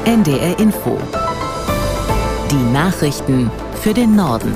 NDR Info. Die Nachrichten für den Norden.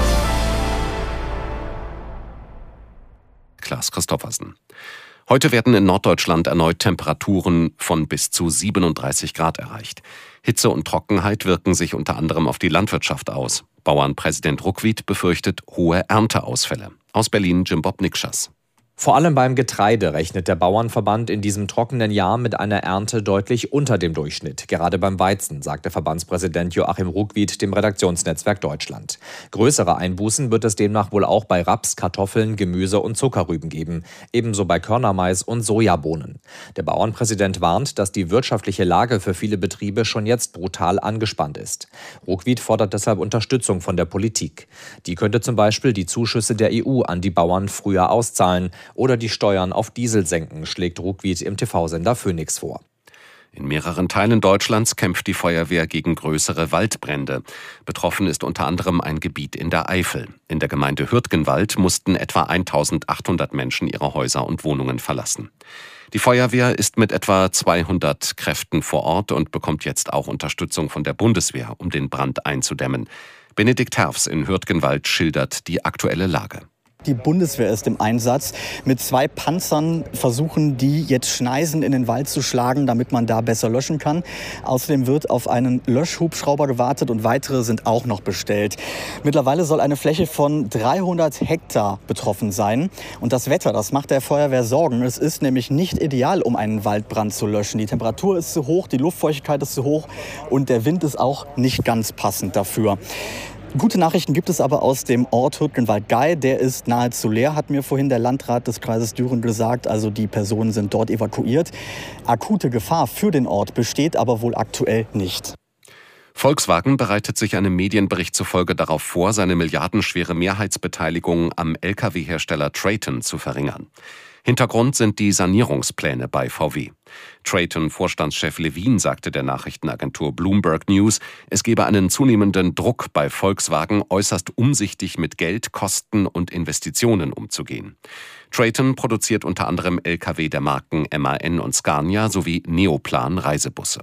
Klaas Christoffersen. Heute werden in Norddeutschland erneut Temperaturen von bis zu 37 Grad erreicht. Hitze und Trockenheit wirken sich unter anderem auf die Landwirtschaft aus. Bauernpräsident Ruckwied befürchtet hohe Ernteausfälle. Aus Berlin Jim Bob Nikschas. Vor allem beim Getreide rechnet der Bauernverband in diesem trockenen Jahr mit einer Ernte deutlich unter dem Durchschnitt. Gerade beim Weizen, sagte Verbandspräsident Joachim Ruckwied dem Redaktionsnetzwerk Deutschland. Größere Einbußen wird es demnach wohl auch bei Raps, Kartoffeln, Gemüse und Zuckerrüben geben. Ebenso bei Körnermais und Sojabohnen. Der Bauernpräsident warnt, dass die wirtschaftliche Lage für viele Betriebe schon jetzt brutal angespannt ist. Ruckwied fordert deshalb Unterstützung von der Politik. Die könnte zum Beispiel die Zuschüsse der EU an die Bauern früher auszahlen oder die Steuern auf Diesel senken, schlägt Ruckwied im TV-Sender Phoenix vor. In mehreren Teilen Deutschlands kämpft die Feuerwehr gegen größere Waldbrände. Betroffen ist unter anderem ein Gebiet in der Eifel. In der Gemeinde Hürtgenwald mussten etwa 1800 Menschen ihre Häuser und Wohnungen verlassen. Die Feuerwehr ist mit etwa 200 Kräften vor Ort und bekommt jetzt auch Unterstützung von der Bundeswehr, um den Brand einzudämmen. Benedikt Herfs in Hürtgenwald schildert die aktuelle Lage. Die Bundeswehr ist im Einsatz. Mit 2 Panzern versuchen die jetzt Schneisen in den Wald zu schlagen, damit man da besser löschen kann. Außerdem wird auf einen Löschhubschrauber gewartet und weitere sind auch noch bestellt. Mittlerweile soll eine Fläche von 300 Hektar betroffen sein. Und das Wetter, das macht der Feuerwehr Sorgen. Es ist nämlich nicht ideal, um einen Waldbrand zu löschen. Die Temperatur ist zu hoch, die Luftfeuchtigkeit ist zu hoch und der Wind ist auch nicht ganz passend dafür. Gute Nachrichten gibt es aber aus dem Ort Hürtgenwald-Gei. Der ist nahezu leer, hat mir vorhin der Landrat des Kreises Düren gesagt. Also die Personen sind dort evakuiert. Akute Gefahr für den Ort besteht aber wohl aktuell nicht. Volkswagen bereitet sich einem Medienbericht zufolge darauf vor, seine milliardenschwere Mehrheitsbeteiligung am Lkw-Hersteller Traton zu verringern. Hintergrund sind die Sanierungspläne bei VW. Traton-Vorstandschef Levin sagte der Nachrichtenagentur Bloomberg News, es gebe einen zunehmenden Druck bei Volkswagen, äußerst umsichtig mit Geld, Kosten und Investitionen umzugehen. Traton produziert unter anderem Lkw der Marken MAN und Scania sowie Neoplan Reisebusse.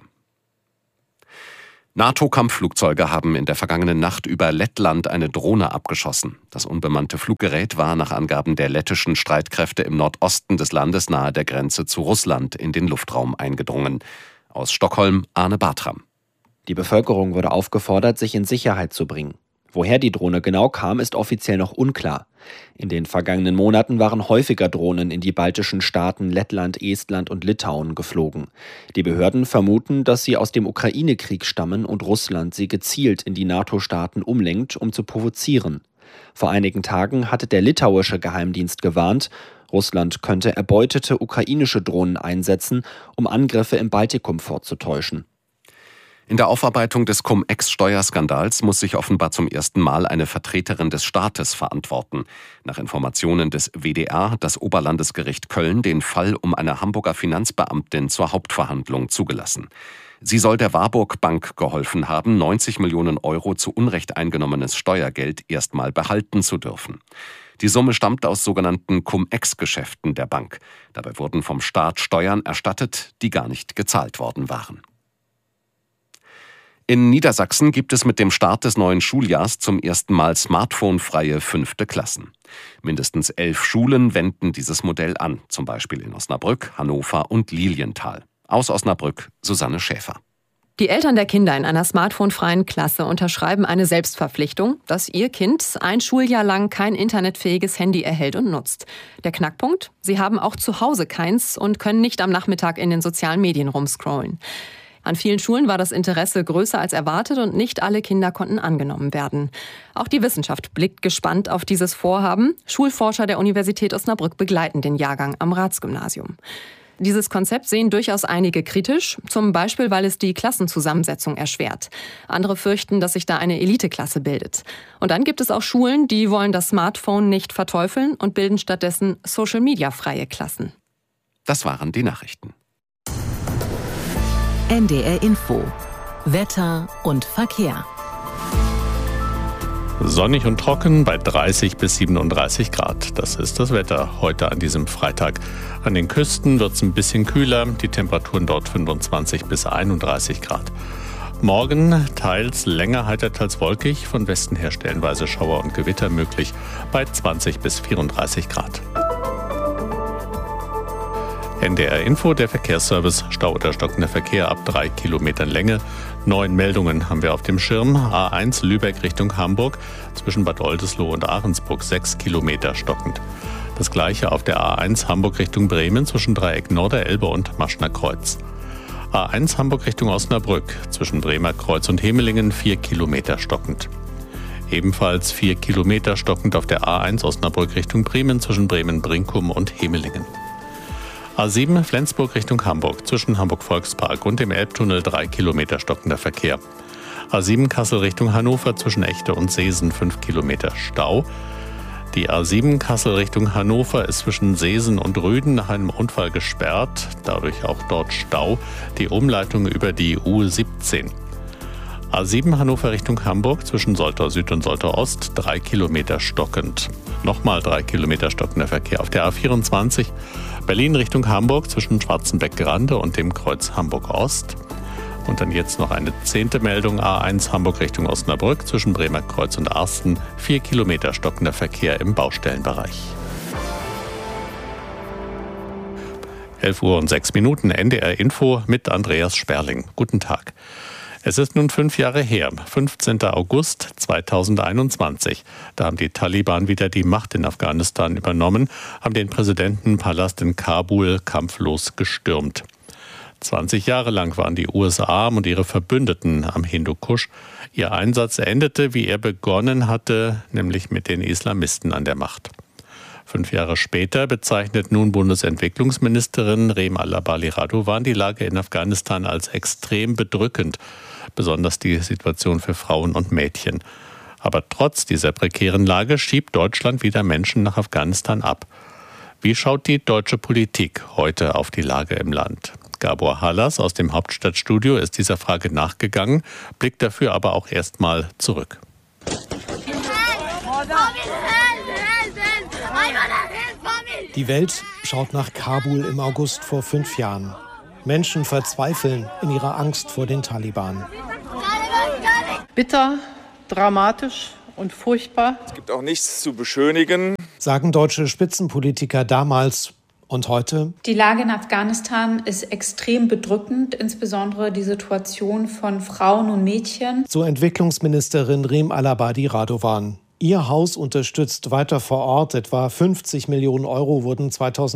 NATO-Kampfflugzeuge haben in der vergangenen Nacht über Lettland eine Drohne abgeschossen. Das unbemannte Fluggerät war nach Angaben der lettischen Streitkräfte im Nordosten des Landes nahe der Grenze zu Russland in den Luftraum eingedrungen. Aus Stockholm Arne Bartram. Die Bevölkerung wurde aufgefordert, sich in Sicherheit zu bringen. Woher die Drohne genau kam, ist offiziell noch unklar. In den vergangenen Monaten waren häufiger Drohnen in die baltischen Staaten Lettland, Estland und Litauen geflogen. Die Behörden vermuten, dass sie aus dem Ukraine-Krieg stammen und Russland sie gezielt in die NATO-Staaten umlenkt, um zu provozieren. Vor einigen Tagen hatte der litauische Geheimdienst gewarnt, Russland könnte erbeutete ukrainische Drohnen einsetzen, um Angriffe im Baltikum vorzutäuschen. In der Aufarbeitung des Cum-Ex-Steuerskandals muss sich offenbar zum ersten Mal eine Vertreterin des Staates verantworten. Nach Informationen des WDR hat das Oberlandesgericht Köln den Fall um eine Hamburger Finanzbeamtin zur Hauptverhandlung zugelassen. Sie soll der Warburg Bank geholfen haben, 90 Millionen Euro zu Unrecht eingenommenes Steuergeld erstmal behalten zu dürfen. Die Summe stammt aus sogenannten Cum-Ex-Geschäften der Bank. Dabei wurden vom Staat Steuern erstattet, die gar nicht gezahlt worden waren. In Niedersachsen gibt es mit dem Start des neuen Schuljahrs zum ersten Mal smartphonefreie 5. Klassen. Mindestens 11 Schulen wenden dieses Modell an, zum Beispiel in Osnabrück, Hannover und Lilienthal. Aus Osnabrück Susanne Schäfer. Die Eltern der Kinder in einer smartphonefreien Klasse unterschreiben eine Selbstverpflichtung, dass ihr Kind ein Schuljahr lang kein internetfähiges Handy erhält und nutzt. Der Knackpunkt? Sie haben auch zu Hause keins und können nicht am Nachmittag in den sozialen Medien rumscrollen. An vielen Schulen war das Interesse größer als erwartet und nicht alle Kinder konnten angenommen werden. Auch die Wissenschaft blickt gespannt auf dieses Vorhaben. Schulforscher der Universität Osnabrück begleiten den Jahrgang am Ratsgymnasium. Dieses Konzept sehen durchaus einige kritisch, zum Beispiel, weil es die Klassenzusammensetzung erschwert. Andere fürchten, dass sich da eine Eliteklasse bildet. Und dann gibt es auch Schulen, die wollen das Smartphone nicht verteufeln und bilden stattdessen Social-Media-freie Klassen. Das waren die Nachrichten. NDR Info. Wetter und Verkehr. Sonnig und trocken bei 30 bis 37 Grad. Das ist das Wetter heute an diesem Freitag. An den Küsten wird es ein bisschen kühler, die Temperaturen dort 25 bis 31 Grad. Morgen teils länger heiter, teils wolkig, von Westen her stellenweise Schauer und Gewitter möglich bei 20 bis 34 Grad. NDR Info, der Verkehrsservice, Stau oder stockender Verkehr ab 3 Kilometern Länge. 9 Meldungen haben wir auf dem Schirm. A1 Lübeck Richtung Hamburg, zwischen Bad Oldesloe und Ahrensburg 6 Kilometer stockend. Das gleiche auf der A1 Hamburg Richtung Bremen, zwischen Dreieck Norderelbe und Maschner Kreuz. A1 Hamburg Richtung Osnabrück, zwischen Bremer Kreuz und Hemelingen 4 Kilometer stockend. Ebenfalls 4 Kilometer stockend auf der A1 Osnabrück Richtung Bremen, zwischen Bremen-Brinkum und Hemelingen. A7 Flensburg Richtung Hamburg, zwischen Hamburg-Volkspark und dem Elbtunnel 3 Kilometer stockender Verkehr. A7 Kassel Richtung Hannover, zwischen Echte und Seesen 5 Kilometer Stau. Die A7 Kassel Richtung Hannover ist zwischen Seesen und Rüden nach einem Unfall gesperrt, dadurch auch dort Stau. Die Umleitung über die U17. A7 Hannover Richtung Hamburg, zwischen Soltau Süd und Soltau Ost 3 Kilometer stockend. Nochmal 3 Kilometer stockender Verkehr auf der A24. Berlin Richtung Hamburg, zwischen Schwarzenbeck-Grande und dem Kreuz Hamburg Ost. Und dann jetzt noch eine 10. Meldung, A1 Hamburg Richtung Osnabrück, zwischen Bremer Kreuz und Arsten 4 Kilometer stockender Verkehr im Baustellenbereich. 11:06 Uhr, NDR Info mit Andreas Sperling. Guten Tag. Es ist nun 5 Jahre her, 15. August 2021. Da haben die Taliban wieder die Macht in Afghanistan übernommen, haben den Präsidentenpalast in Kabul kampflos gestürmt. 20 Jahre lang waren die USA und ihre Verbündeten am Hindukusch. Ihr Einsatz endete, wie er begonnen hatte, nämlich mit den Islamisten an der Macht. 5 Jahre später bezeichnet nun Bundesentwicklungsministerin Rem Alabali Radovan die Lage in Afghanistan als extrem bedrückend, besonders die Situation für Frauen und Mädchen. Aber trotz dieser prekären Lage schiebt Deutschland wieder Menschen nach Afghanistan ab. Wie schaut die deutsche Politik heute auf die Lage im Land? Gabor Hallas aus dem Hauptstadtstudio ist dieser Frage nachgegangen, blickt dafür aber auch erstmal zurück. Die Welt schaut nach Kabul im August vor 5 Jahren. Menschen verzweifeln in ihrer Angst vor den Taliban. Bitter, dramatisch und furchtbar. Es gibt auch nichts zu beschönigen, sagen deutsche Spitzenpolitiker damals und heute. Die Lage in Afghanistan ist extrem bedrückend, insbesondere die Situation von Frauen und Mädchen. So Entwicklungsministerin Rem Alabadi Radovan. Ihr Haus unterstützt weiter vor Ort. Etwa 50 Millionen Euro wurden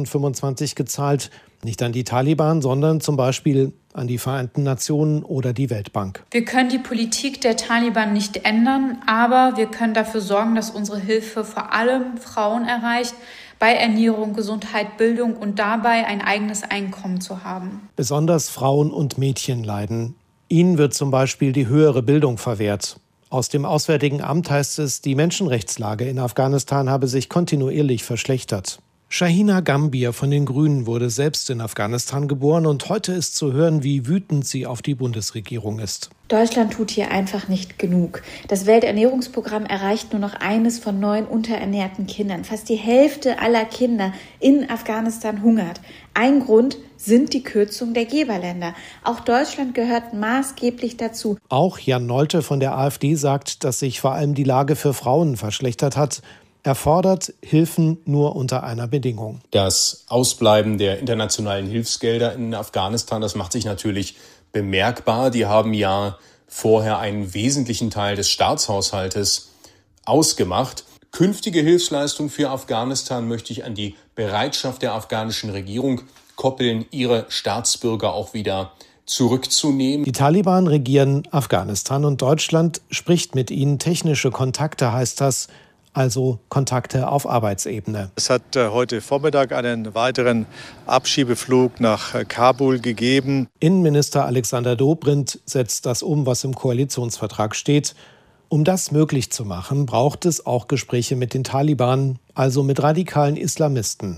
2025 gezahlt. Nicht an die Taliban, sondern zum Beispiel an die Vereinten Nationen oder die Weltbank. Wir können die Politik der Taliban nicht ändern, aber wir können dafür sorgen, dass unsere Hilfe vor allem Frauen erreicht, bei Ernährung, Gesundheit, Bildung und dabei ein eigenes Einkommen zu haben. Besonders Frauen und Mädchen leiden. Ihnen wird zum Beispiel die höhere Bildung verwehrt. Aus dem Auswärtigen Amt heißt es, die Menschenrechtslage in Afghanistan habe sich kontinuierlich verschlechtert. Shahina Gambir von den Grünen wurde selbst in Afghanistan geboren und heute ist zu hören, wie wütend sie auf die Bundesregierung ist. Deutschland tut hier einfach nicht genug. Das Welternährungsprogramm erreicht nur noch eines von 9 unterernährten Kindern. Fast die Hälfte aller Kinder in Afghanistan hungert. Ein Grund sind die Kürzungen der Geberländer. Auch Deutschland gehört maßgeblich dazu. Auch Jan Nolte von der AfD sagt, dass sich vor allem die Lage für Frauen verschlechtert hat. Er fordert Hilfen nur unter einer Bedingung. Das Ausbleiben der internationalen Hilfsgelder in Afghanistan, das macht sich natürlich bemerkbar. Die haben ja vorher einen wesentlichen Teil des Staatshaushaltes ausgemacht. Künftige Hilfsleistung für Afghanistan möchte ich an die Bereitschaft der afghanischen Regierung koppeln, ihre Staatsbürger auch wieder zurückzunehmen. Die Taliban regieren Afghanistan und Deutschland spricht mit ihnen. Technische Kontakte heißt das. Also Kontakte auf Arbeitsebene. Es hat heute Vormittag einen weiteren Abschiebeflug nach Kabul gegeben. Innenminister Alexander Dobrindt setzt das um, was im Koalitionsvertrag steht. Um das möglich zu machen, braucht es auch Gespräche mit den Taliban, also mit radikalen Islamisten.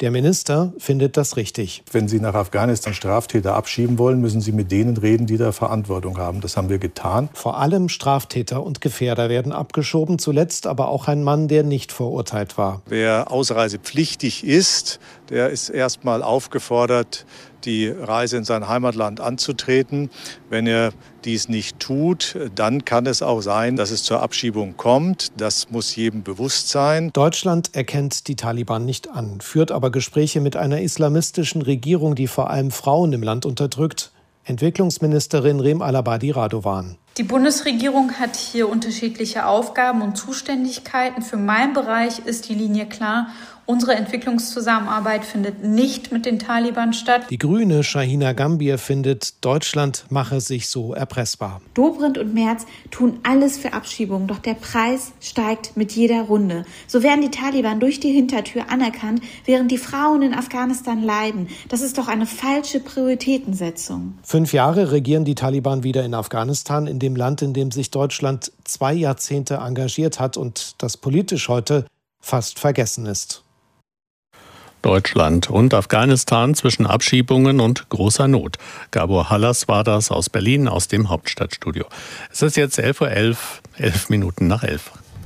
Der Minister findet das richtig. Wenn Sie nach Afghanistan Straftäter abschieben wollen, müssen Sie mit denen reden, die da Verantwortung haben. Das haben wir getan. Vor allem Straftäter und Gefährder werden abgeschoben, zuletzt aber auch ein Mann, der nicht verurteilt war. Wer ausreisepflichtig ist, der ist erstmal aufgefordert, die Reise in sein Heimatland anzutreten. Wenn er dies nicht tut, dann kann es auch sein, dass es zur Abschiebung kommt. Das muss jedem bewusst sein. Deutschland erkennt die Taliban nicht an, führt aber Gespräche mit einer islamistischen Regierung, die vor allem Frauen im Land unterdrückt. Entwicklungsministerin Rem Al-Abadi Radovan. Die Bundesregierung hat hier unterschiedliche Aufgaben und Zuständigkeiten. Für meinen Bereich ist die Linie klar. Unsere Entwicklungszusammenarbeit findet nicht mit den Taliban statt. Die Grüne Shahina Gambier findet, Deutschland mache sich so erpressbar. Dobrindt und Merz tun alles für Abschiebung, doch der Preis steigt mit jeder Runde. So werden die Taliban durch die Hintertür anerkannt, während die Frauen in Afghanistan leiden. Das ist doch eine falsche Prioritätensetzung. 5 Jahre regieren die Taliban wieder in Afghanistan, in dem Land, in dem sich Deutschland 2 Jahrzehnte engagiert hat und das politisch heute fast vergessen ist. Deutschland und Afghanistan zwischen Abschiebungen und großer Not. Gabor Hallas war das aus Berlin, aus dem Hauptstadtstudio. Es ist jetzt 11:11 Uhr, 11 Minuten nach 11.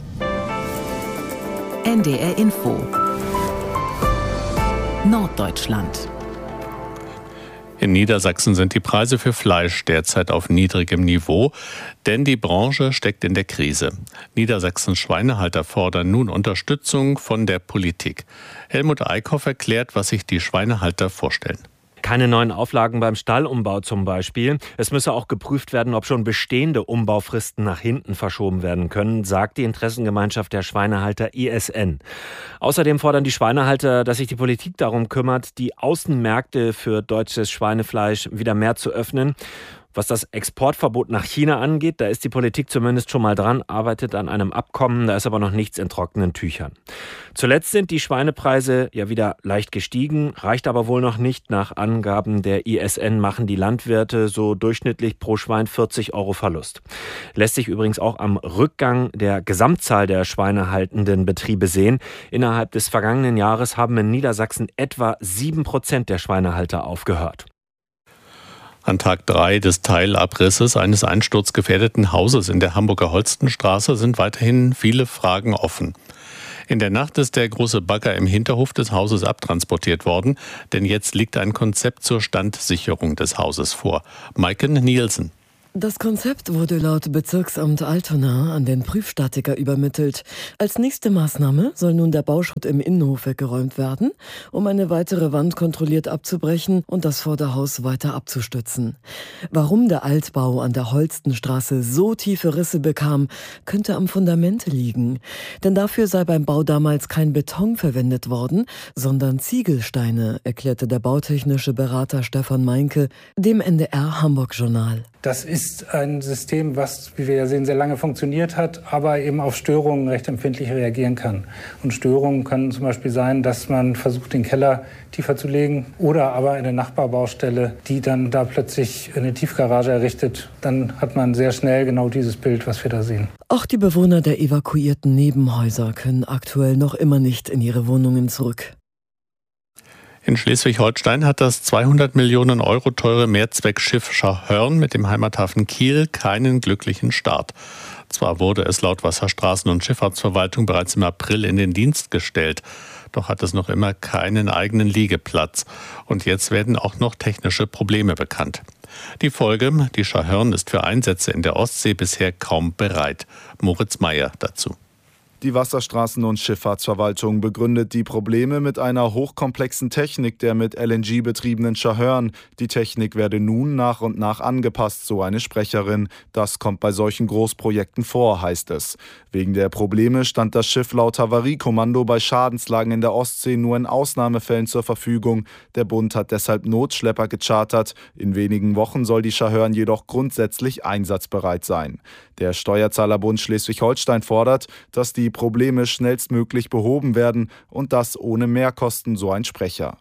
NDR Info. Norddeutschland. In Niedersachsen sind die Preise für Fleisch derzeit auf niedrigem Niveau, denn die Branche steckt in der Krise. Niedersachsens Schweinehalter fordern nun Unterstützung von der Politik. Helmut Eickhoff erklärt, was sich die Schweinehalter vorstellen. Keine neuen Auflagen beim Stallumbau zum Beispiel. Es müsse auch geprüft werden, ob schon bestehende Umbaufristen nach hinten verschoben werden können, sagt die Interessengemeinschaft der Schweinehalter ISN. Außerdem fordern die Schweinehalter, dass sich die Politik darum kümmert, die Außenmärkte für deutsches Schweinefleisch wieder mehr zu öffnen. Was das Exportverbot nach China angeht, da ist die Politik zumindest schon mal dran, arbeitet an einem Abkommen, da ist aber noch nichts in trockenen Tüchern. Zuletzt sind die Schweinepreise ja wieder leicht gestiegen, reicht aber wohl noch nicht. Nach Angaben der ISN machen die Landwirte so durchschnittlich pro Schwein 40 € Verlust. Lässt sich übrigens auch am Rückgang der Gesamtzahl der schweinehaltenden Betriebe sehen. Innerhalb des vergangenen Jahres haben in Niedersachsen etwa 7% der Schweinehalter aufgehört. An Tag 3 des Teilabrisses eines einsturzgefährdeten Hauses in der Hamburger Holstenstraße sind weiterhin viele Fragen offen. In der Nacht ist der große Bagger im Hinterhof des Hauses abtransportiert worden, denn jetzt liegt ein Konzept zur Standsicherung des Hauses vor. Maiken Nielsen. Das Konzept wurde laut Bezirksamt Altona an den Prüfstatiker übermittelt. Als nächste Maßnahme soll nun der Bauschutt im Innenhof weggeräumt werden, um eine weitere Wand kontrolliert abzubrechen und das Vorderhaus weiter abzustützen. Warum der Altbau an der Holstenstraße so tiefe Risse bekam, könnte am Fundament liegen. Denn dafür sei beim Bau damals kein Beton verwendet worden, sondern Ziegelsteine, erklärte der bautechnische Berater Stefan Meinke dem NDR Hamburg-Journal. Das ist ein System, was, wie wir ja sehen, sehr lange funktioniert hat, aber eben auf Störungen recht empfindlich reagieren kann. Und Störungen können zum Beispiel sein, dass man versucht, den Keller tiefer zu legen oder aber eine Nachbarbaustelle, die dann da plötzlich eine Tiefgarage errichtet. Dann hat man sehr schnell genau dieses Bild, was wir da sehen. Auch die Bewohner der evakuierten Nebenhäuser können aktuell noch immer nicht in ihre Wohnungen zurück. In Schleswig-Holstein hat das 200 Millionen € teure Mehrzweckschiff Scharhörn mit dem Heimathafen Kiel keinen glücklichen Start. Zwar wurde es laut Wasserstraßen- und Schifffahrtsverwaltung bereits im April in den Dienst gestellt, doch hat es noch immer keinen eigenen Liegeplatz. Und jetzt werden auch noch technische Probleme bekannt. Die Folge, die Scharhörn ist für Einsätze in der Ostsee bisher kaum bereit. Moritz Meyer dazu. Die Wasserstraßen- und Schifffahrtsverwaltung begründet die Probleme mit einer hochkomplexen Technik der mit LNG betriebenen Scharhörn. Die Technik werde nun nach und nach angepasst, so eine Sprecherin. Das kommt bei solchen Großprojekten vor, heißt es. Wegen der Probleme stand das Schiff laut Havariekommando bei Schadenslagen in der Ostsee nur in Ausnahmefällen zur Verfügung. Der Bund hat deshalb Notschlepper gechartert. In wenigen Wochen soll die Scharhörn jedoch grundsätzlich einsatzbereit sein. Der Steuerzahlerbund Schleswig-Holstein fordert, dass die Probleme schnellstmöglich behoben werden und das ohne Mehrkosten, so ein Sprecher.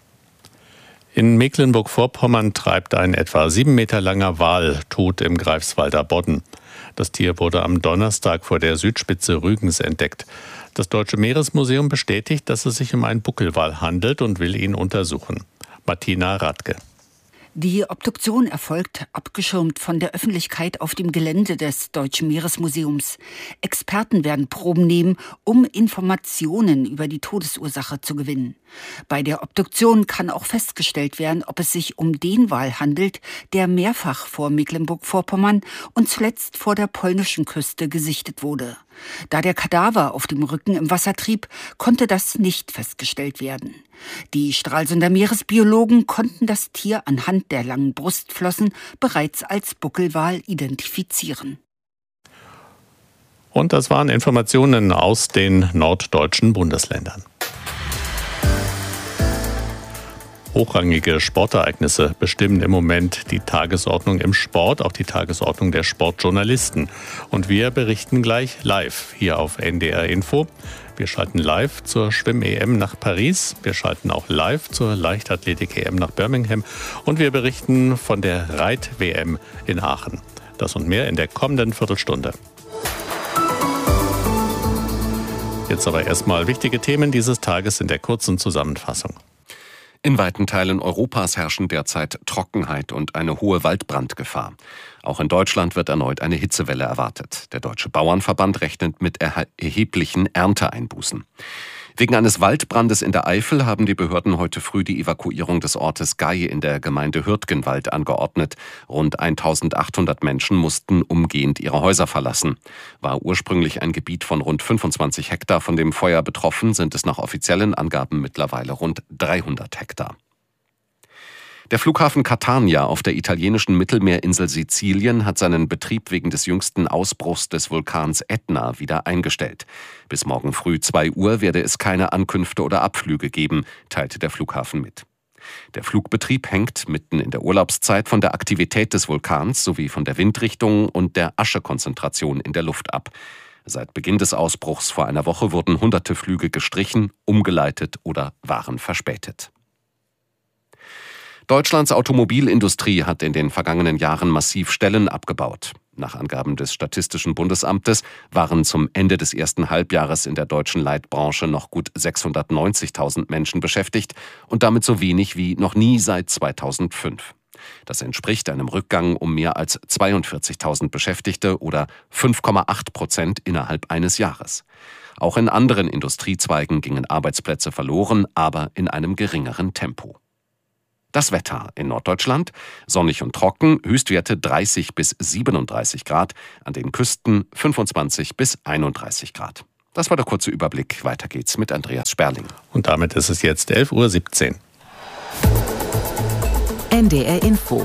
In Mecklenburg-Vorpommern treibt ein etwa 7 Meter langer Wal tot im Greifswalder Bodden. Das Tier wurde am Donnerstag vor der Südspitze Rügens entdeckt. Das Deutsche Meeresmuseum bestätigt, dass es sich um einen Buckelwal handelt und will ihn untersuchen. Martina Radke. Die Obduktion erfolgt abgeschirmt von der Öffentlichkeit auf dem Gelände des Deutschen Meeresmuseums. Experten werden Proben nehmen, um Informationen über die Todesursache zu gewinnen. Bei der Obduktion kann auch festgestellt werden, ob es sich um den Wal handelt, der mehrfach vor Mecklenburg-Vorpommern und zuletzt vor der polnischen Küste gesichtet wurde. Da der Kadaver auf dem Rücken im Wasser trieb, konnte das nicht festgestellt werden. Die Stralsunder Meeresbiologen konnten das Tier anhand der langen Brustflossen bereits als Buckelwal identifizieren. Und das waren Informationen aus den norddeutschen Bundesländern. Hochrangige Sportereignisse bestimmen im Moment die Tagesordnung im Sport, auch die Tagesordnung der Sportjournalisten. Und wir berichten gleich live hier auf NDR Info. Wir schalten live zur Schwimm-EM nach Paris. Wir schalten auch live zur Leichtathletik-EM nach Birmingham. Und wir berichten von der Reit-WM in Aachen. Das und mehr in der kommenden Viertelstunde. Jetzt aber erstmal wichtige Themen dieses Tages in der kurzen Zusammenfassung. In weiten Teilen Europas herrschen derzeit Trockenheit und eine hohe Waldbrandgefahr. Auch in Deutschland wird erneut eine Hitzewelle erwartet. Der Deutsche Bauernverband rechnet mit erheblichen Ernteeinbußen. Wegen eines Waldbrandes in der Eifel haben die Behörden heute früh die Evakuierung des Ortes Gey in der Gemeinde Hürtgenwald angeordnet. Rund 1800 Menschen mussten umgehend ihre Häuser verlassen. War ursprünglich ein Gebiet von rund 25 Hektar von dem Feuer betroffen, sind es nach offiziellen Angaben mittlerweile rund 300 Hektar. Der Flughafen Catania auf der italienischen Mittelmeerinsel Sizilien hat seinen Betrieb wegen des jüngsten Ausbruchs des Vulkans Ätna wieder eingestellt. Bis morgen früh 2 Uhr werde es keine Ankünfte oder Abflüge geben, teilte der Flughafen mit. Der Flugbetrieb hängt mitten in der Urlaubszeit von der Aktivität des Vulkans sowie von der Windrichtung und der Aschekonzentration in der Luft ab. Seit Beginn des Ausbruchs vor einer Woche wurden hunderte Flüge gestrichen, umgeleitet oder waren verspätet. Deutschlands Automobilindustrie hat in den vergangenen Jahren massiv Stellen abgebaut. Nach Angaben des Statistischen Bundesamtes waren zum Ende des ersten Halbjahres in der deutschen Leitbranche noch gut 690.000 Menschen beschäftigt und damit so wenig wie noch nie seit 2005. Das entspricht einem Rückgang um mehr als 42.000 Beschäftigte oder 5,8% innerhalb eines Jahres. Auch in anderen Industriezweigen gingen Arbeitsplätze verloren, aber in einem geringeren Tempo. Das Wetter in Norddeutschland: sonnig und trocken, Höchstwerte 30 bis 37 Grad, an den Küsten 25 bis 31 Grad. Das war der kurze Überblick. Weiter geht's mit Andreas Sperling. Und damit ist es jetzt 11:17 Uhr. NDR Info.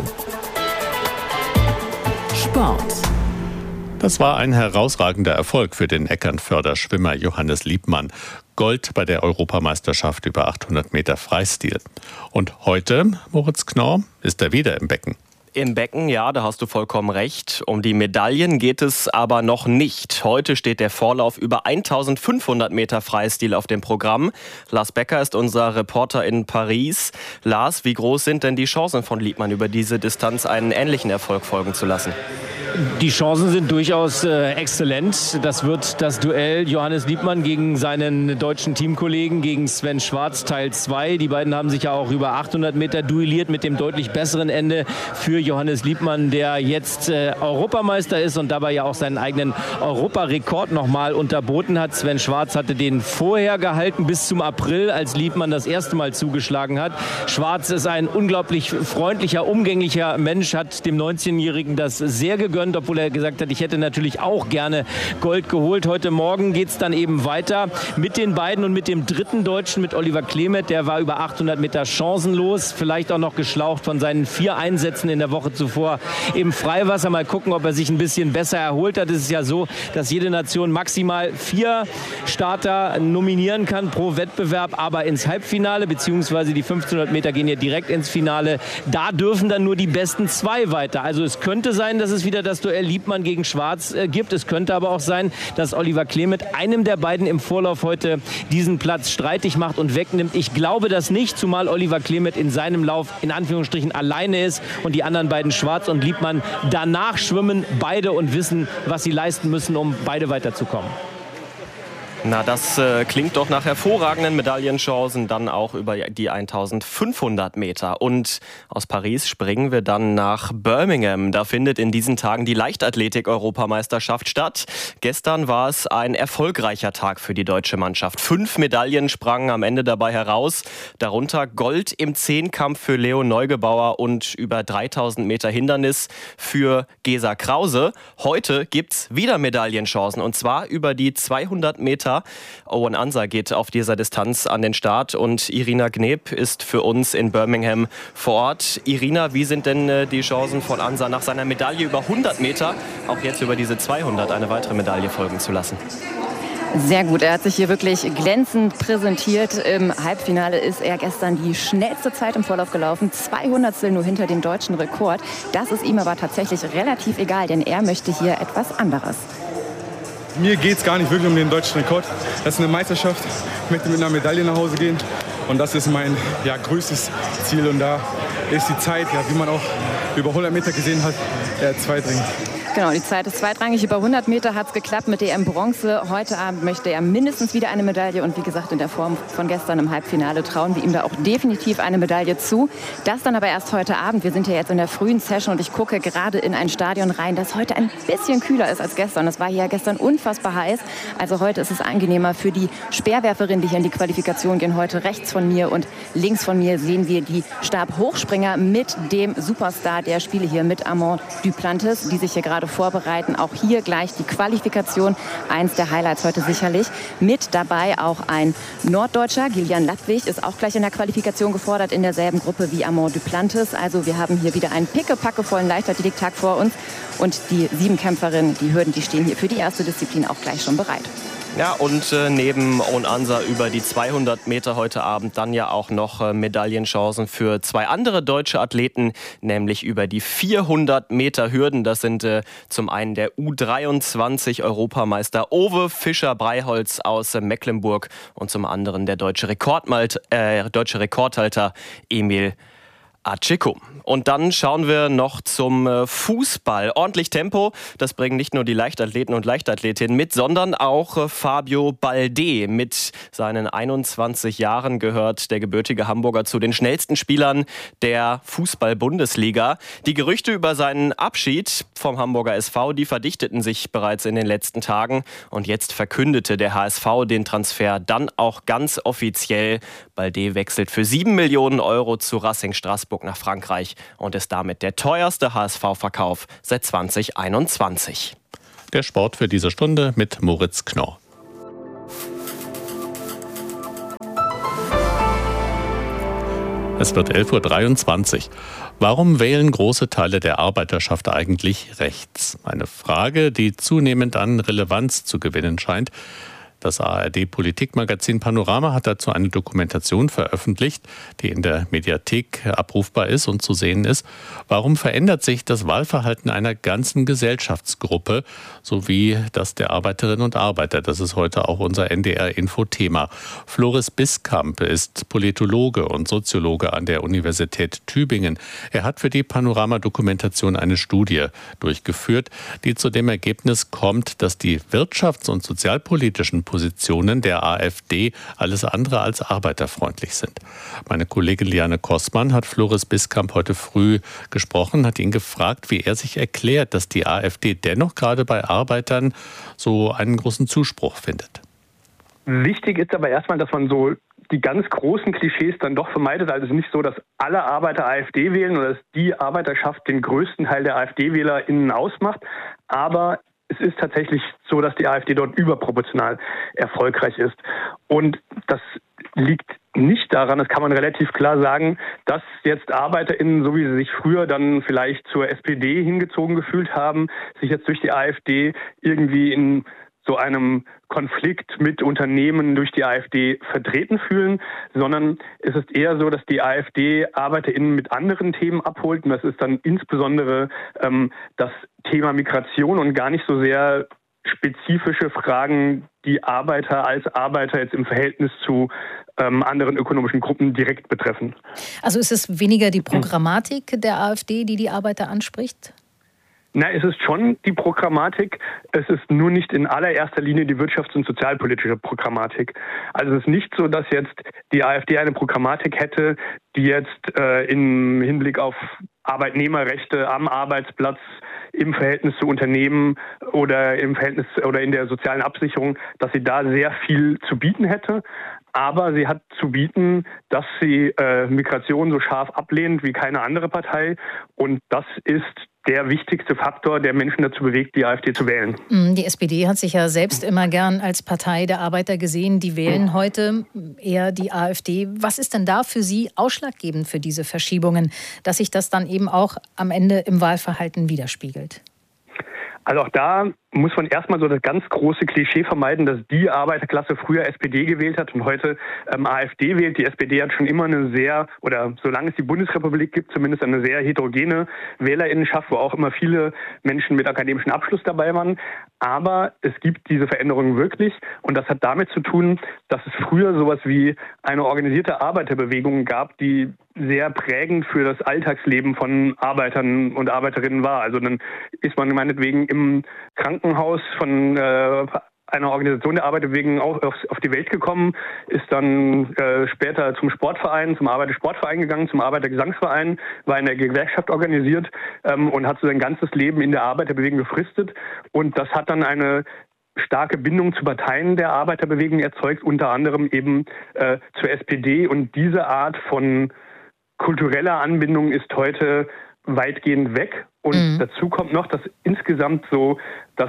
Sport. Das war ein herausragender Erfolg für den Eckernförder-Schwimmer Johannes Liebmann. Gold bei der Europameisterschaft über 800 Meter Freistil. Und heute, Moritz Knorr, ist er wieder im Becken. Im Becken, ja, da hast du vollkommen recht. Um die Medaillen geht es aber noch nicht. Heute steht der Vorlauf über 1500 Meter Freistil auf dem Programm. Lars Becker ist unser Reporter in Paris. Lars, wie groß sind denn die Chancen von Liebmann, über diese Distanz einen ähnlichen Erfolg folgen zu lassen? Die Chancen sind durchaus exzellent. Das wird das Duell Johannes Liebmann gegen seinen deutschen Teamkollegen, gegen Sven Schwarz, Teil 2. Die beiden haben sich ja auch über 800 Meter duelliert mit dem deutlich besseren Ende für Johannes Liebmann, der jetzt Europameister ist und dabei ja auch seinen eigenen Europarekord nochmal unterboten hat. Sven Schwarz hatte den vorher gehalten bis zum April, als Liebmann das erste Mal zugeschlagen hat. Schwarz ist ein unglaublich freundlicher, umgänglicher Mensch, hat dem 19-Jährigen das sehr gegönnt, obwohl er gesagt hat, ich hätte natürlich auch gerne Gold geholt. Heute Morgen geht es dann eben weiter mit den beiden und mit dem dritten Deutschen, mit Oliver Klemet. Der war über 800 Meter chancenlos, vielleicht auch noch geschlaucht von seinen 4 Einsätzen in der Woche zuvor im Freiwasser. Mal gucken, ob er sich ein bisschen besser erholt hat. Es ist ja so, dass jede Nation maximal 4 Starter nominieren kann pro Wettbewerb, aber ins Halbfinale, beziehungsweise die 1500 Meter gehen ja direkt ins Finale. Da dürfen dann nur die besten 2 weiter. Also es könnte sein, dass es wieder das Duell Liebmann gegen Schwarz gibt. Es könnte aber auch sein, dass Oliver Klemet einem der beiden im Vorlauf heute diesen Platz streitig macht und wegnimmt. Ich glaube das nicht, zumal Oliver Klemet in seinem Lauf in Anführungsstrichen alleine ist und die anderen beiden Schwarz und Liebmann danach schwimmen beide und wissen, was sie leisten müssen, um beide weiterzukommen. Na, das klingt doch nach hervorragenden Medaillenchancen, dann auch über die 1500 Meter. Und aus Paris springen wir dann nach Birmingham. Da findet in diesen Tagen die Leichtathletik-Europameisterschaft statt. Gestern war es ein erfolgreicher Tag für die deutsche Mannschaft. 5 Medaillen sprangen am Ende dabei heraus. Darunter Gold im Zehnkampf für Leo Neugebauer und über 3000 Meter Hindernis für Gesa Krause. Heute gibt's wieder Medaillenchancen und zwar über die 200 Meter. Owen Ansa geht auf dieser Distanz an den Start und Irina Gneb ist für uns in Birmingham vor Ort. Irina, wie sind denn die Chancen von Ansa nach seiner Medaille über 100 Meter, auch jetzt über diese 200 eine weitere Medaille folgen zu lassen? Sehr gut, er hat sich hier wirklich glänzend präsentiert. Im Halbfinale ist er gestern die schnellste Zeit im Vorlauf gelaufen, 200stel nur hinter dem deutschen Rekord. Das ist ihm aber tatsächlich relativ egal, denn er möchte hier etwas anderes. Mir geht es gar nicht wirklich um den deutschen Rekord. Das ist eine Meisterschaft. Ich möchte mit einer Medaille nach Hause gehen. Und das ist mein größtes Ziel. Und da ist die Zeit, wie man auch über 100 Meter gesehen hat, zweitrangig. Genau, die Zeit ist zweitrangig. Über 100 Meter hat es geklappt mit DM Bronze. Heute Abend möchte er mindestens wieder eine Medaille. Und wie gesagt, in der Form von gestern im Halbfinale trauen wir ihm da auch definitiv eine Medaille zu. Das dann aber erst heute Abend. Wir sind ja jetzt in der frühen Session und ich gucke gerade in ein Stadion rein, das heute ein bisschen kühler ist als gestern. Es war hier gestern unfassbar heiß. Also heute ist es angenehmer für die Speerwerferinnen, die hier in die Qualifikation gehen. Heute rechts von mir und links von mir sehen wir die Stabhochspringer mit dem Superstar der Spiele hier, mit Armand Duplantis, die sich hier gerade vorbereiten. Auch hier gleich die Qualifikation. Eins der Highlights heute sicherlich. Mit dabei auch ein Norddeutscher. Gillian Lattwig ist auch gleich in der Qualifikation gefordert, in derselben Gruppe wie Armand Duplantis. Also wir haben hier wieder einen pickepackevollen Leichtathletiktag vor uns. Und die 7 Kämpferinnen, die Hürden, die stehen hier für die erste Disziplin auch gleich schon bereit. Ja, und neben Owen Ansa über die 200 Meter heute Abend dann ja auch noch Medaillenchancen für 2 andere deutsche Athleten, nämlich über die 400 Meter Hürden. Das sind zum einen der U23 Europameister Ove Fischer-Breiholz aus Mecklenburg und zum anderen der deutsche Rekordhalter Emil Aciko. Und dann schauen wir noch zum Fußball. Ordentlich Tempo, das bringen nicht nur die Leichtathleten und Leichtathletinnen mit, sondern auch Fabio Balde. Mit seinen 21 Jahren gehört der gebürtige Hamburger zu den schnellsten Spielern der Fußball-Bundesliga. Die Gerüchte über seinen Abschied vom Hamburger SV, die verdichteten sich bereits in den letzten Tagen. Und jetzt verkündete der HSV den Transfer dann auch ganz offiziell. Balde wechselt für 7 Millionen Euro zu Racing Straßburg nach Frankreich und ist damit der teuerste HSV-Verkauf seit 2021. Der Sport für diese Stunde mit Moritz Knorr. Es wird 11:23 Uhr. Warum wählen große Teile der Arbeiterschaft eigentlich rechts? Eine Frage, die zunehmend an Relevanz zu gewinnen scheint. Das ARD-Politikmagazin Panorama hat dazu eine Dokumentation veröffentlicht, die in der Mediathek abrufbar ist und zu sehen ist. Warum verändert sich das Wahlverhalten einer ganzen Gesellschaftsgruppe, sowie das der Arbeiterinnen und Arbeiter? Das ist heute auch unser NDR-Info-Thema. Floris Biskamp ist Politologe und Soziologe an der Universität Tübingen. Er hat für die Panorama-Dokumentation eine Studie durchgeführt, die zu dem Ergebnis kommt, dass die wirtschafts- und sozialpolitischen Positionen der AfD alles andere als arbeiterfreundlich sind. Meine Kollegin Liane Kossmann hat Floris Biskamp heute früh gesprochen, hat ihn gefragt, wie er sich erklärt, dass die AfD dennoch gerade bei Arbeitern so einen großen Zuspruch findet. Wichtig ist aber erstmal, dass man so die ganz großen Klischees dann doch vermeidet. Also es ist nicht so, dass alle Arbeiter AfD wählen oder dass die Arbeiterschaft den größten Teil der AfD-WählerInnen ausmacht. Aber es ist tatsächlich so, dass die AfD dort überproportional erfolgreich ist. Und das liegt nicht daran, das kann man relativ klar sagen, dass jetzt ArbeiterInnen, so wie sie sich früher dann vielleicht zur SPD hingezogen gefühlt haben, sich jetzt durch die AfD irgendwie in so einem Konflikt mit Unternehmen durch die AfD vertreten fühlen, sondern es ist eher so, dass die AfD ArbeiterInnen mit anderen Themen abholt. Und das ist dann insbesondere das Thema Migration und gar nicht so sehr spezifische Fragen, die Arbeiter als Arbeiter jetzt im Verhältnis zu anderen ökonomischen Gruppen direkt betreffen. Also ist es weniger die Programmatik der AfD, die die Arbeiter anspricht? Na, es ist schon die Programmatik, es ist nur nicht in allererster Linie die wirtschafts- und sozialpolitische Programmatik. Also es ist nicht so, dass jetzt die AfD eine Programmatik hätte, die jetzt im Hinblick auf Arbeitnehmerrechte am Arbeitsplatz im Verhältnis zu Unternehmen oder im Verhältnis oder in der sozialen Absicherung, dass sie da sehr viel zu bieten hätte. Aber sie hat zu bieten, dass sie Migration so scharf ablehnt wie keine andere Partei. Und das ist der wichtigste Faktor, der Menschen dazu bewegt, die AfD zu wählen. Die SPD hat sich ja selbst immer gern als Partei der Arbeiter gesehen. Die wählen heute eher die AfD. Was ist denn da für Sie ausschlaggebend für diese Verschiebungen, dass sich das dann eben auch am Ende im Wahlverhalten widerspiegelt? Also auch da muss man erstmal so das ganz große Klischee vermeiden, dass die Arbeiterklasse früher SPD gewählt hat und heute AfD wählt. Die SPD hat schon immer eine sehr, oder solange es die Bundesrepublik gibt, zumindest eine sehr heterogene Wählerinnenschaft, wo auch immer viele Menschen mit akademischem Abschluss dabei waren. Aber es gibt diese Veränderungen wirklich und das hat damit zu tun, dass es früher sowas wie eine organisierte Arbeiterbewegung gab, die sehr prägend für das Alltagsleben von Arbeitern und Arbeiterinnen war. Also dann ist man meinetwegen im Krankenhaus von einer Organisation der Arbeiterbewegung auf die Welt gekommen, ist dann später zum Sportverein, zum Arbeitersportverein gegangen, zum Arbeitergesangsverein, war in der Gewerkschaft organisiert und hat so sein ganzes Leben in der Arbeiterbewegung gefristet. Und das hat dann eine starke Bindung zu Parteien der Arbeiterbewegung erzeugt, unter anderem eben zur SPD. Und diese Art von kultureller Anbindung ist heute weitgehend weg. Und dazu kommt noch, dass insgesamt so das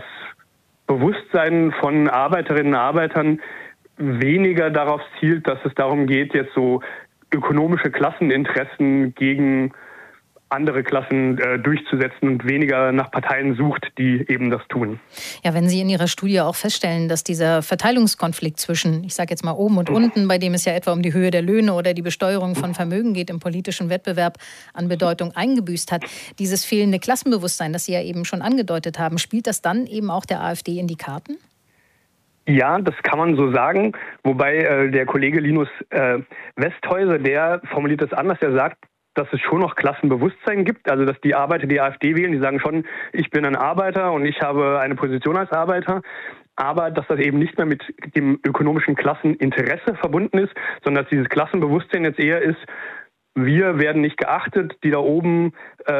Bewusstsein von Arbeiterinnen und Arbeitern weniger darauf zielt, dass es darum geht, jetzt so ökonomische Klasseninteressen gegen andere Klassen durchzusetzen und weniger nach Parteien sucht, die eben das tun. Ja, wenn Sie in Ihrer Studie auch feststellen, dass dieser Verteilungskonflikt zwischen, ich sage jetzt mal oben und unten, bei dem es ja etwa um die Höhe der Löhne oder die Besteuerung von Vermögen geht, im politischen Wettbewerb an Bedeutung eingebüßt hat, dieses fehlende Klassenbewusstsein, das Sie ja eben schon angedeutet haben, spielt das dann eben auch der AfD in die Karten? Ja, das kann man so sagen, wobei der Kollege Linus Westhäuser, der formuliert das anders, der sagt, dass es schon noch Klassenbewusstsein gibt, also dass die Arbeiter die AfD wählen, die sagen schon, ich bin ein Arbeiter und ich habe eine Position als Arbeiter, aber dass das eben nicht mehr mit dem ökonomischen Klasseninteresse verbunden ist, sondern dass dieses Klassenbewusstsein jetzt eher ist, wir werden nicht geachtet, die da oben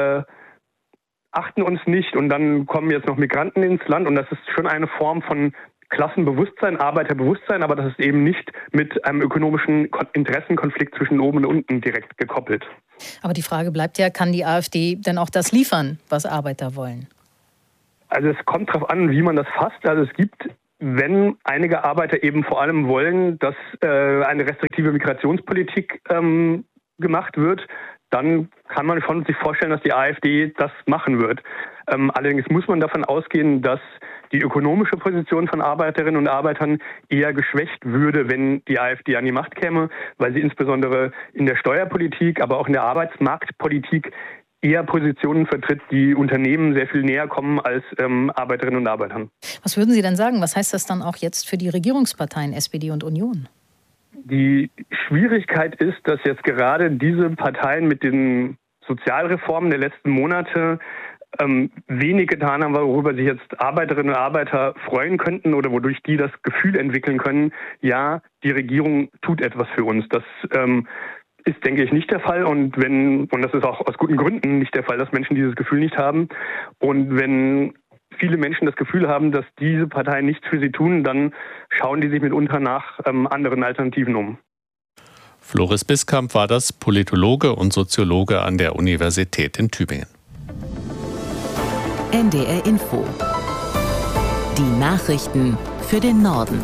achten uns nicht und dann kommen jetzt noch Migranten ins Land und das ist schon eine Form von Klassenbewusstsein, Arbeiterbewusstsein, aber das ist eben nicht mit einem ökonomischen Interessenkonflikt zwischen oben und unten direkt gekoppelt. Aber die Frage bleibt ja, kann die AfD denn auch das liefern, was Arbeiter wollen? Also es kommt darauf an, wie man das fasst. Also es gibt, wenn einige Arbeiter eben vor allem wollen, dass eine restriktive Migrationspolitik gemacht wird, dann kann man schon sich vorstellen, dass die AfD das machen wird. Allerdings muss man davon ausgehen, dass die ökonomische Position von Arbeiterinnen und Arbeitern eher geschwächt würde, wenn die AfD an die Macht käme, weil sie insbesondere in der Steuerpolitik, aber auch in der Arbeitsmarktpolitik eher Positionen vertritt, die Unternehmen sehr viel näher kommen als Arbeiterinnen und Arbeitern. Was würden Sie denn sagen? Was heißt das dann auch jetzt für die Regierungsparteien SPD und Union? Die Schwierigkeit ist, dass jetzt gerade diese Parteien mit den Sozialreformen der letzten Monate wenig getan haben, worüber sich jetzt Arbeiterinnen und Arbeiter freuen könnten oder wodurch die das Gefühl entwickeln können, ja, die Regierung tut etwas für uns. Das ist, denke ich, nicht der Fall und das ist auch aus guten Gründen nicht der Fall, dass Menschen dieses Gefühl nicht haben. Und wenn viele Menschen das Gefühl haben, dass diese Parteien nichts für sie tun, dann schauen die sich mitunter nach anderen Alternativen um. Floris Biskamp war das, Politologe und Soziologe an der Universität in Tübingen. NDR Info. Die Nachrichten für den Norden.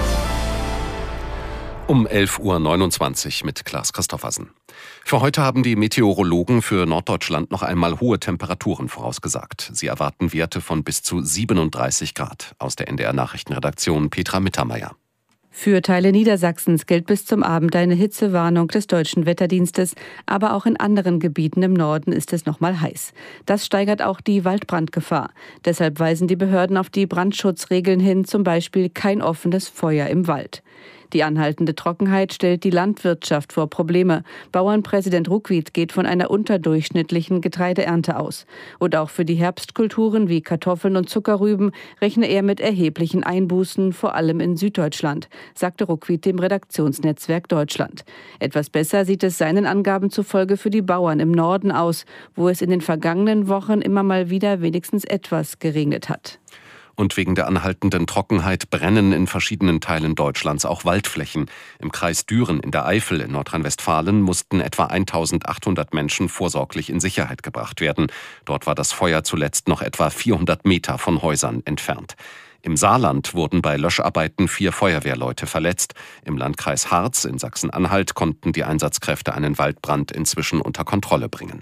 Um 11.29 Uhr mit Klaas Christoffersen. Für heute haben die Meteorologen für Norddeutschland noch einmal hohe Temperaturen vorausgesagt. Sie erwarten Werte von bis zu 37 Grad. Aus der NDR Nachrichtenredaktion Petra Mittermeier. Für Teile Niedersachsens gilt bis zum Abend eine Hitzewarnung des Deutschen Wetterdienstes. Aber auch in anderen Gebieten im Norden ist es noch mal heiß. Das steigert auch die Waldbrandgefahr. Deshalb weisen die Behörden auf die Brandschutzregeln hin, zum Beispiel kein offenes Feuer im Wald. Die anhaltende Trockenheit stellt die Landwirtschaft vor Probleme. Bauernpräsident Ruckwied geht von einer unterdurchschnittlichen Getreideernte aus. Und auch für die Herbstkulturen wie Kartoffeln und Zuckerrüben rechne er mit erheblichen Einbußen, vor allem in Süddeutschland, sagte Ruckwied dem Redaktionsnetzwerk Deutschland. Etwas besser sieht es seinen Angaben zufolge für die Bauern im Norden aus, wo es in den vergangenen Wochen immer mal wieder wenigstens etwas geregnet hat. Und wegen der anhaltenden Trockenheit brennen in verschiedenen Teilen Deutschlands auch Waldflächen. Im Kreis Düren in der Eifel in Nordrhein-Westfalen mussten etwa 1800 Menschen vorsorglich in Sicherheit gebracht werden. Dort war das Feuer zuletzt noch etwa 400 Meter von Häusern entfernt. Im Saarland wurden bei Löscharbeiten 4 Feuerwehrleute verletzt. Im Landkreis Harz in Sachsen-Anhalt konnten die Einsatzkräfte einen Waldbrand inzwischen unter Kontrolle bringen.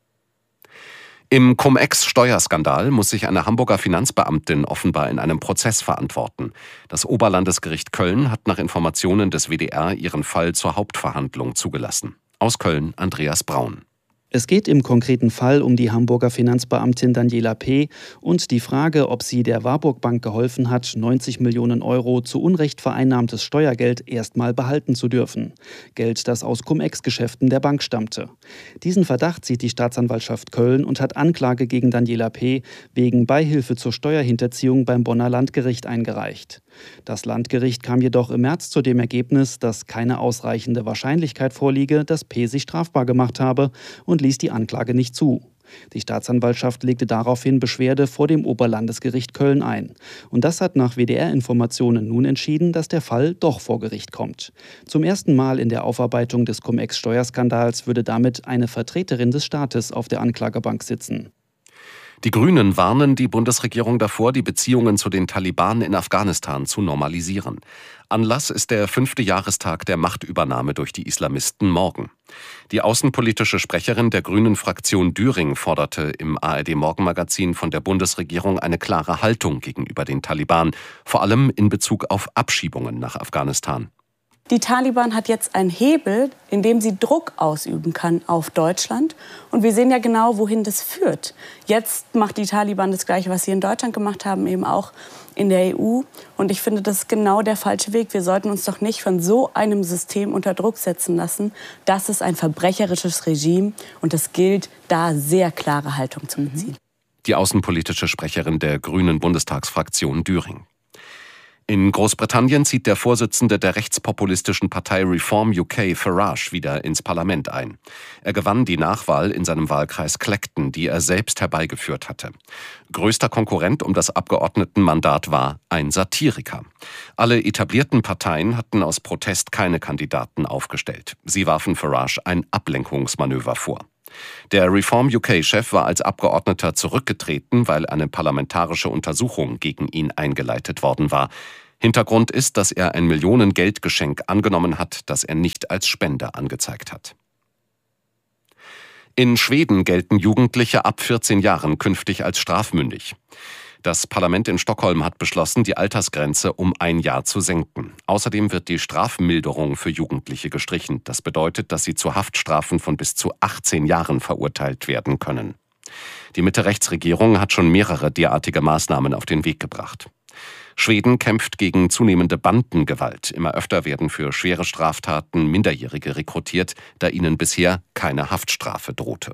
Im Cum-Ex-Steuerskandal muss sich eine Hamburger Finanzbeamtin offenbar in einem Prozess verantworten. Das Oberlandesgericht Köln hat nach Informationen des WDR ihren Fall zur Hauptverhandlung zugelassen. Aus Köln Andreas Braun. Es geht im konkreten Fall um die Hamburger Finanzbeamtin Daniela P. und die Frage, ob sie der Warburg Bank geholfen hat, 90 Millionen Euro zu Unrecht vereinnahmtes Steuergeld erstmal behalten zu dürfen. Geld, das aus Cum-Ex-Geschäften der Bank stammte. Diesen Verdacht sieht die Staatsanwaltschaft Köln und hat Anklage gegen Daniela P. wegen Beihilfe zur Steuerhinterziehung beim Bonner Landgericht eingereicht. Das Landgericht kam jedoch im März zu dem Ergebnis, dass keine ausreichende Wahrscheinlichkeit vorliege, dass P. sich strafbar gemacht habe und ließ die Anklage nicht zu. Die Staatsanwaltschaft legte daraufhin Beschwerde vor dem Oberlandesgericht Köln ein. Und das hat nach WDR-Informationen nun entschieden, dass der Fall doch vor Gericht kommt. Zum ersten Mal in der Aufarbeitung des Cum-Ex-Steuerskandals würde damit eine Vertreterin des Staates auf der Anklagebank sitzen. Die Grünen warnen die Bundesregierung davor, die Beziehungen zu den Taliban in Afghanistan zu normalisieren. Anlass ist der 5. Jahrestag der Machtübernahme durch die Islamisten morgen. Die außenpolitische Sprecherin der Grünen-Fraktion Düring forderte im ARD-Morgenmagazin von der Bundesregierung eine klare Haltung gegenüber den Taliban, vor allem in Bezug auf Abschiebungen nach Afghanistan. Die Taliban hat jetzt einen Hebel, in dem sie Druck ausüben kann auf Deutschland. Und wir sehen ja genau, wohin das führt. Jetzt macht die Taliban das Gleiche, was sie in Deutschland gemacht haben, eben auch in der EU. Und ich finde, das ist genau der falsche Weg. Wir sollten uns doch nicht von so einem System unter Druck setzen lassen. Das ist ein verbrecherisches Regime und es gilt, da sehr klare Haltung zu beziehen. Die außenpolitische Sprecherin der Grünen Bundestagsfraktion Düring. In Großbritannien zieht der Vorsitzende der rechtspopulistischen Partei Reform UK, Farage, wieder ins Parlament ein. Er gewann die Nachwahl in seinem Wahlkreis Clacton, die er selbst herbeigeführt hatte. Größter Konkurrent um das Abgeordnetenmandat war ein Satiriker. Alle etablierten Parteien hatten aus Protest keine Kandidaten aufgestellt. Sie warfen Farage ein Ablenkungsmanöver vor. Der Reform UK-Chef war als Abgeordneter zurückgetreten, weil eine parlamentarische Untersuchung gegen ihn eingeleitet worden war. Hintergrund ist, dass er ein Millionen-Geldgeschenk angenommen hat, das er nicht als Spende angezeigt hat. In Schweden gelten Jugendliche ab 14 Jahren künftig als strafmündig. Das Parlament in Stockholm hat beschlossen, die Altersgrenze um 1 Jahr zu senken. Außerdem wird die Strafmilderung für Jugendliche gestrichen. Das bedeutet, dass sie zu Haftstrafen von bis zu 18 Jahren verurteilt werden können. Die Mitte-Rechts-Regierung hat schon mehrere derartige Maßnahmen auf den Weg gebracht. Schweden kämpft gegen zunehmende Bandengewalt. Immer öfter werden für schwere Straftaten Minderjährige rekrutiert, da ihnen bisher keine Haftstrafe drohte.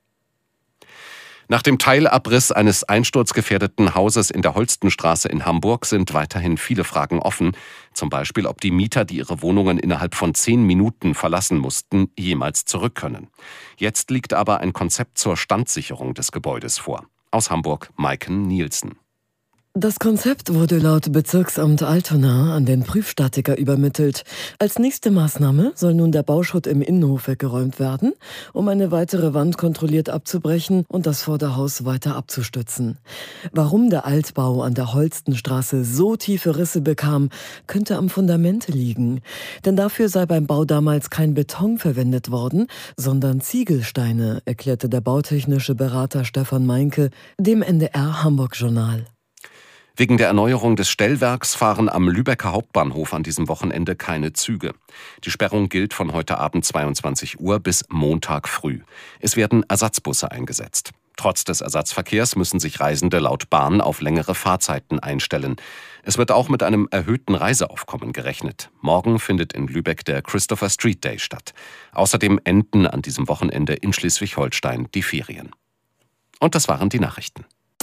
Nach dem Teilabriss eines einsturzgefährdeten Hauses in der Holstenstraße in Hamburg sind weiterhin viele Fragen offen. Zum Beispiel, ob die Mieter, die ihre Wohnungen innerhalb von 10 Minuten verlassen mussten, jemals zurück können. Jetzt liegt aber ein Konzept zur Standsicherung des Gebäudes vor. Aus Hamburg, Maiken Nielsen. Das Konzept wurde laut Bezirksamt Altona an den Prüfstatiker übermittelt. Als nächste Maßnahme soll nun der Bauschutt im Innenhof weggeräumt werden, um eine weitere Wand kontrolliert abzubrechen und das Vorderhaus weiter abzustützen. Warum der Altbau an der Holstenstraße so tiefe Risse bekam, könnte am Fundament liegen. Denn dafür sei beim Bau damals kein Beton verwendet worden, sondern Ziegelsteine, erklärte der bautechnische Berater Stefan Meinke dem NDR Hamburg-Journal. Wegen der Erneuerung des Stellwerks fahren am Lübecker Hauptbahnhof an diesem Wochenende keine Züge. Die Sperrung gilt von heute Abend 22 Uhr bis Montag früh. Es werden Ersatzbusse eingesetzt. Trotz des Ersatzverkehrs müssen sich Reisende laut Bahn auf längere Fahrzeiten einstellen. Es wird auch mit einem erhöhten Reiseaufkommen gerechnet. Morgen findet in Lübeck der Christopher Street Day statt. Außerdem enden an diesem Wochenende in Schleswig-Holstein die Ferien. Und das waren die Nachrichten.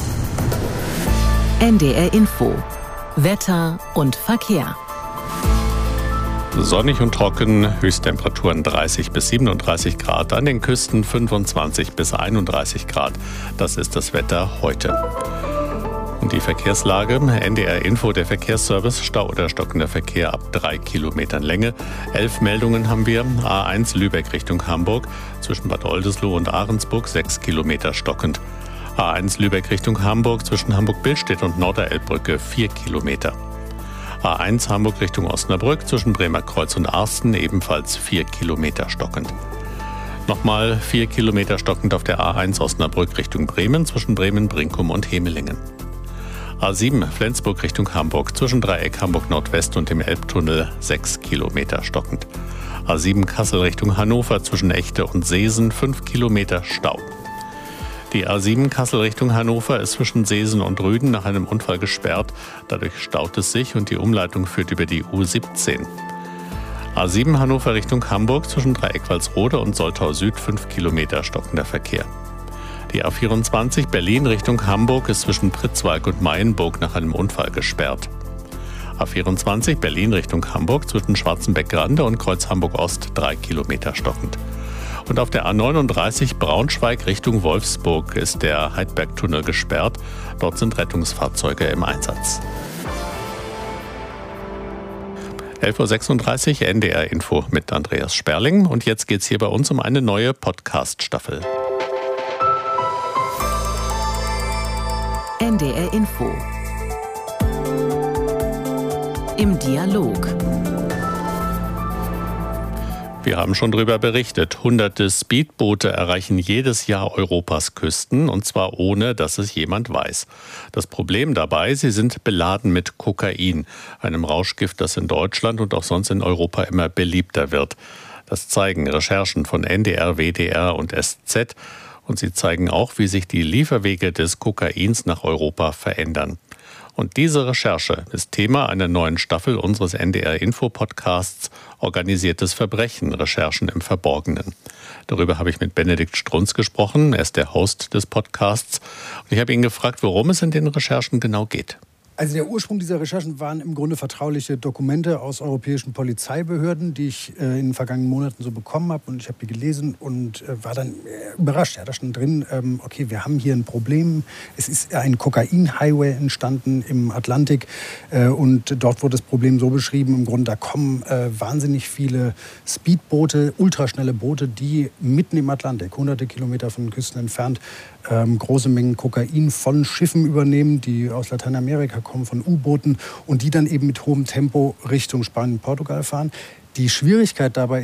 NDR Info. Wetter und Verkehr. Sonnig und trocken, Höchsttemperaturen 30 bis 37 Grad, an den Küsten 25 bis 31 Grad. Das ist das Wetter heute. Und die Verkehrslage, NDR Info, der Verkehrsservice, Stau oder stockender Verkehr ab 3 Kilometern Länge. 11 Meldungen haben wir, A1 Lübeck Richtung Hamburg, zwischen Bad Oldesloe und Ahrensburg 6 Kilometer stockend. A1 Lübeck Richtung Hamburg, zwischen Hamburg-Billstedt und Norderelbbrücke 4 Kilometer. A1 Hamburg Richtung Osnabrück, zwischen Bremerkreuz und Arsten ebenfalls 4 Kilometer stockend. Nochmal 4 Kilometer stockend auf der A1 Osnabrück Richtung Bremen, zwischen Bremen, Brinkum und Hemelingen. A7 Flensburg Richtung Hamburg, zwischen Dreieck Hamburg Nordwest und dem Elbtunnel 6 Kilometer stockend. A7 Kassel Richtung Hannover, zwischen Echte und Seesen 5 Kilometer Stau. Die A7 Kassel Richtung Hannover ist zwischen Seesen und Rüden nach einem Unfall gesperrt. Dadurch staut es sich und die Umleitung führt über die U17. A7 Hannover Richtung Hamburg, zwischen Dreieck Walsrode und Soltau Süd 5 Kilometer stockender Verkehr. Die A24 Berlin Richtung Hamburg ist zwischen Pritzwalk und Mayenburg nach einem Unfall gesperrt. A24 Berlin Richtung Hamburg, zwischen Schwarzenbeck-Grande und Kreuz Hamburg-Ost 3 Kilometer stockend. Und auf der A39 Braunschweig Richtung Wolfsburg ist der Heidbergtunnel gesperrt. Dort sind Rettungsfahrzeuge im Einsatz. 11.36 Uhr NDR Info mit Andreas Sperling. Und jetzt geht's hier bei uns um eine neue Podcast-Staffel. NDR Info. Im Dialog. Wir haben schon darüber berichtet. Hunderte Speedboote erreichen jedes Jahr Europas Küsten, und zwar ohne, dass es jemand weiß. Das Problem dabei, sie sind beladen mit Kokain, einem Rauschgift, das in Deutschland und auch sonst in Europa immer beliebter wird. Das zeigen Recherchen von NDR, WDR und SZ. Und sie zeigen auch, wie sich die Lieferwege des Kokains nach Europa verändern. Und diese Recherche ist Thema einer neuen Staffel unseres NDR-Info-Podcasts Organisiertes Verbrechen, Recherchen im Verborgenen. Darüber habe ich mit Benedikt Strunz gesprochen. Er ist der Host des Podcasts. Und ich habe ihn gefragt, worum es in den Recherchen genau geht. Also der Ursprung dieser Recherchen waren im Grunde vertrauliche Dokumente aus europäischen Polizeibehörden, die ich in den vergangenen Monaten so bekommen habe. Und ich habe die gelesen und war dann überrascht. Ja, da stand drin, okay, wir haben hier ein Problem. Es ist ein Kokain-Highway entstanden im Atlantik. Und dort wurde das Problem so beschrieben, im Grunde, da kommen wahnsinnig viele Speedboote, ultraschnelle Boote, die mitten im Atlantik, hunderte Kilometer von den Küsten entfernt, große Mengen Kokain von Schiffen übernehmen, die aus Lateinamerika kommen, von U-Booten, und die dann eben mit hohem Tempo Richtung Spanien und Portugal fahren. Die Schwierigkeit dabei